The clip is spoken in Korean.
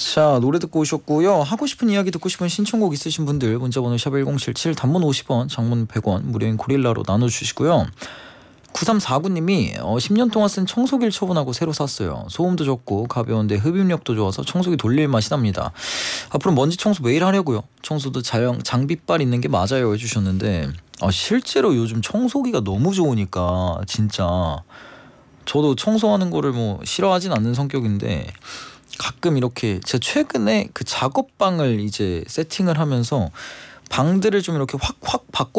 자, 노래 듣고 오셨고요. 하고 싶은 이야기 듣고 싶은 신청곡 있으신 분들 문자번호 샵1077 단문 50원 장문 100원 무료인 고릴라로 나눠주시고요. 9349님이 10년 동안 쓴 청소기를 처분하고 새로 샀어요. 소음도 적고 가벼운데 흡입력도 좋아서 청소기 돌릴 맛이 납니다. 앞으로 먼지 청소 매일 하려고요. 청소도 장비빨 있는 게 맞아요 해주셨는데 실제로 요즘 청소기가 너무 좋으니까 진짜 저도 청소하는 거를 뭐 싫어하진 않는 성격인데 가끔 이렇게 제가 최근에 그 작업방을 이제 세팅을 하면서 방들을 좀 이렇게 확 바꿔